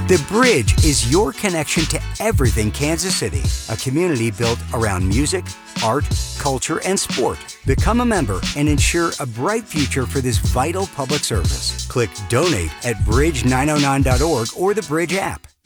The Bridge is your connection to everything Kansas City, a community built around music, art, culture, and sport. Become a member and ensure a bright future for this vital public service. Click Donate at bridge909.org or the Bridge app.